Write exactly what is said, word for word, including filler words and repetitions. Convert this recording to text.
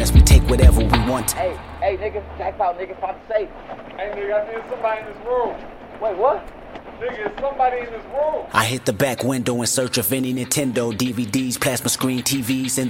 upon us, we take whatever we want. Hey, hey, nigga, jack out, nigga, find the safe. Hey, nigga, I think somebody in this room. Wait, what? Nigga, somebody in this room. I hit the back window in search of any Nintendo D V Ds, plasma screen T Vs, and